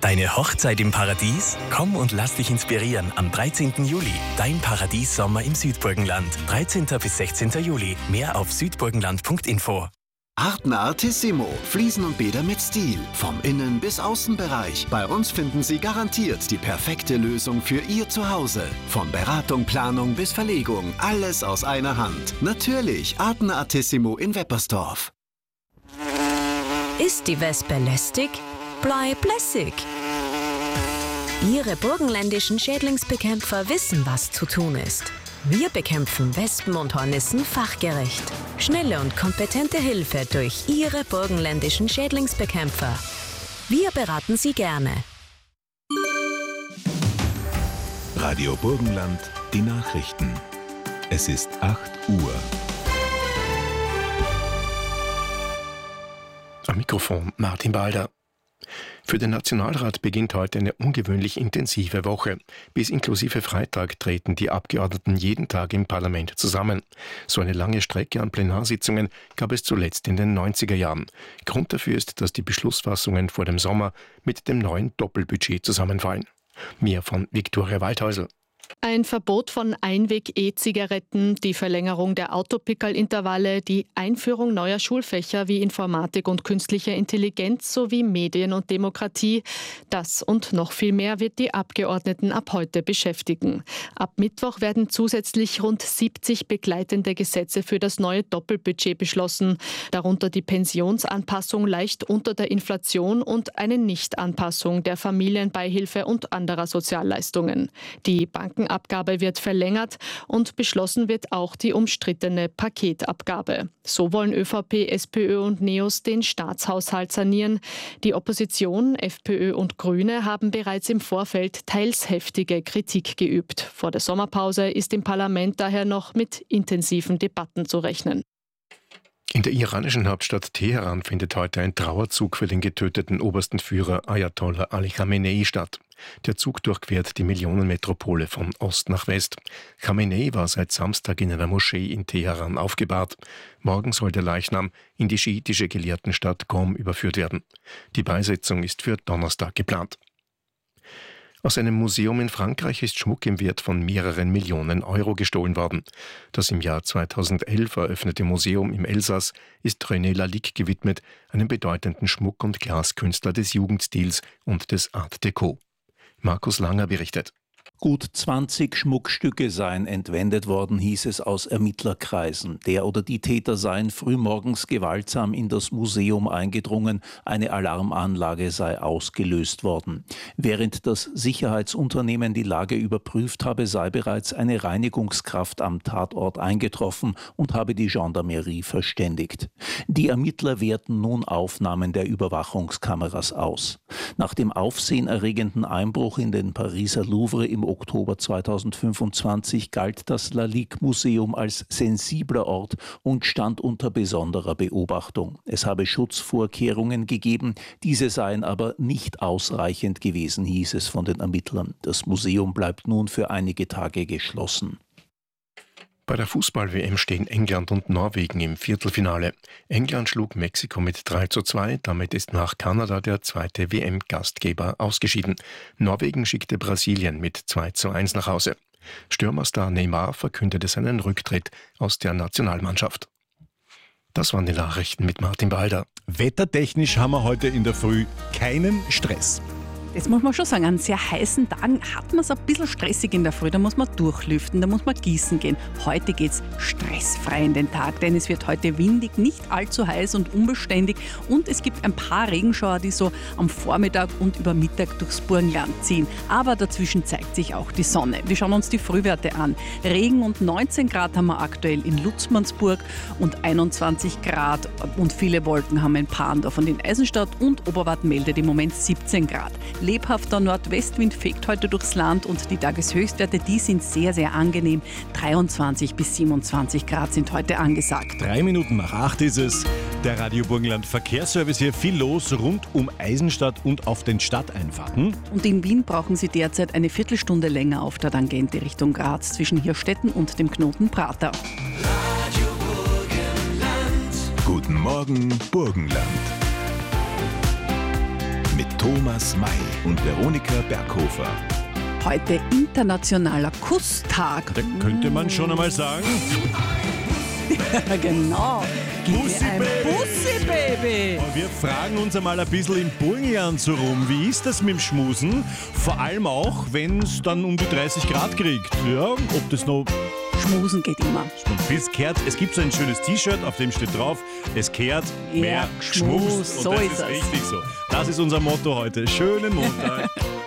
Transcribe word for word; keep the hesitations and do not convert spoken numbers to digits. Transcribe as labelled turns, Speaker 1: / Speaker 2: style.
Speaker 1: Deine Hochzeit im Paradies? Komm und lass dich inspirieren am dreizehnten Juli. Dein Paradies-Sommer im Südburgenland. dreizehnten bis sechzehnten Juli. Mehr auf südburgenland punkt info.
Speaker 2: Artner Artissimo. Fliesen und Bäder mit Stil. Vom Innen- bis Außenbereich. Bei uns finden Sie garantiert die perfekte Lösung für Ihr Zuhause. Von Beratung, Planung bis Verlegung. Alles aus einer Hand. Natürlich Artner Artissimo in Weppersdorf.
Speaker 3: Ist die Wespe lästig? Bleib lässig! Ihre burgenländischen Schädlingsbekämpfer wissen, was zu tun ist. Wir bekämpfen Wespen und Hornissen fachgerecht. Schnelle und kompetente Hilfe durch Ihre burgenländischen Schädlingsbekämpfer. Wir beraten Sie gerne.
Speaker 4: Radio Burgenland, die Nachrichten. Es ist acht Uhr.
Speaker 5: Am Mikrofon Martin Balder. Für den Nationalrat beginnt heute eine ungewöhnlich intensive Woche. Bis inklusive Freitag treten die Abgeordneten jeden Tag im Parlament zusammen. So eine lange Strecke an Plenarsitzungen gab es zuletzt in den neunziger Jahren. Grund dafür ist, dass die Beschlussfassungen vor dem Sommer mit dem neuen Doppelbudget zusammenfallen. Mehr von Viktoria Waldhäusl.
Speaker 6: Ein Verbot von Einweg-E-Zigaretten, die Verlängerung der Autopickerl-Intervalle, die Einführung neuer Schulfächer wie Informatik und künstliche Intelligenz sowie Medien und Demokratie. Das und noch viel mehr wird die Abgeordneten ab heute beschäftigen. Ab Mittwoch werden zusätzlich rund siebzig begleitende Gesetze für das neue Doppelbudget beschlossen, darunter die Pensionsanpassung leicht unter der Inflation und eine Nichtanpassung der Familienbeihilfe und anderer Sozialleistungen. Die Banken Abgabe wird verlängert und beschlossen wird auch die umstrittene Paketabgabe. So wollen ÖVP, SPÖ und NEOS den Staatshaushalt sanieren. Die Opposition, FPÖ und Grüne, haben bereits im Vorfeld teils heftige Kritik geübt. Vor der Sommerpause ist im Parlament daher noch mit intensiven Debatten zu rechnen.
Speaker 5: In der iranischen Hauptstadt Teheran findet heute ein Trauerzug für den getöteten obersten Führer Ayatollah Ali Khamenei statt. Der Zug durchquert die Millionenmetropole von Ost nach West. Khamenei war seit Samstag in einer Moschee in Teheran aufgebahrt. Morgen soll der Leichnam in die schiitische Gelehrtenstadt Qom überführt werden. Die Beisetzung ist für Donnerstag geplant. Aus einem Museum in Frankreich ist Schmuck im Wert von mehreren Millionen Euro gestohlen worden. Das im Jahr zweitausendelf eröffnete Museum im Elsass ist René Lalique gewidmet, einem bedeutenden Schmuck- und Glaskünstler des Jugendstils und des Art Deco. Markus Langer berichtet.
Speaker 7: Gut zwanzig Schmuckstücke seien entwendet worden, hieß es aus Ermittlerkreisen. Der oder die Täter seien frühmorgens gewaltsam in das Museum eingedrungen, eine Alarmanlage sei ausgelöst worden. Während das Sicherheitsunternehmen die Lage überprüft habe, sei bereits eine Reinigungskraft am Tatort eingetroffen und habe die Gendarmerie verständigt. Die Ermittler werten nun Aufnahmen der Überwachungskameras aus. Nach dem aufsehenerregenden Einbruch in den Pariser Louvre im Oktober zweitausendfünfundzwanzig galt das Lalique-Museum als sensibler Ort und stand unter besonderer Beobachtung. Es habe Schutzvorkehrungen gegeben, diese seien aber nicht ausreichend gewesen, hieß es von den Ermittlern. Das Museum bleibt nun für einige Tage geschlossen.
Speaker 5: Bei der Fußball-W M stehen England und Norwegen im Viertelfinale. England schlug Mexiko mit drei zu zwei, damit ist nach Kanada der zweite W M-Gastgeber ausgeschieden. Norwegen schickte Brasilien mit zwei zu eins nach Hause. Stürmerstar Neymar verkündete seinen Rücktritt aus der Nationalmannschaft. Das waren die Nachrichten mit Martin Balder.
Speaker 8: Wettertechnisch haben wir heute in der Früh keinen Stress.
Speaker 9: Das muss man schon sagen, an sehr heißen Tagen hat man es ein bisschen stressig in der Früh. Da muss man durchlüften, da muss man gießen gehen. Heute geht es stressfrei in den Tag, denn es wird heute windig, nicht allzu heiß und unbeständig. Und es gibt ein paar Regenschauer, die so am Vormittag und über Mittag durchs Burgenland ziehen. Aber dazwischen zeigt sich auch die Sonne. Wir schauen uns die Frühwerte an. Regen und neunzehn Grad haben wir aktuell in Lutzmannsburg und einundzwanzig Grad und viele Wolken haben wir in Parndorf und in Eisenstadt und Oberwart meldet im Moment siebzehn Grad. Lebhafter Nordwestwind fegt heute durchs Land und die Tageshöchstwerte, die sind sehr, sehr angenehm. dreiundzwanzig bis siebenundzwanzig Grad sind heute angesagt.
Speaker 8: Drei Minuten nach acht ist es. Der Radio Burgenland Verkehrsservice hier. Viel los rund um Eisenstadt und auf den Stadteinfahrten.
Speaker 9: Und in Wien brauchen Sie derzeit eine Viertelstunde länger auf der Tangente Richtung Graz zwischen Hirstetten und dem Knoten Prater.
Speaker 4: Radio Burgenland. Guten Morgen, Burgenland. Mit Thomas May und Veronika Berghofer.
Speaker 9: Heute internationaler Kusstag.
Speaker 8: Da könnte man schon einmal sagen,
Speaker 9: Genau.
Speaker 8: Bussi
Speaker 9: ein
Speaker 8: Baby.
Speaker 9: Bussi Baby.
Speaker 8: aber wir fragen uns einmal ein bisschen im Burgenland so rum, wie ist das mit dem Schmusen? Vor allem auch, wenn es dann um die dreißig Grad kriegt. Ja, ob das noch...
Speaker 9: Schmusen geht immer.
Speaker 8: Und bis kehrt, es gibt so ein schönes T-Shirt, auf dem steht drauf, es kehrt
Speaker 9: Ja,
Speaker 8: mehr
Speaker 9: geschmust.
Speaker 8: geschmust. Und
Speaker 9: So
Speaker 8: das
Speaker 9: ist
Speaker 8: ist
Speaker 9: es.
Speaker 8: richtig so. Das ist unser Motto heute. Schönen Montag.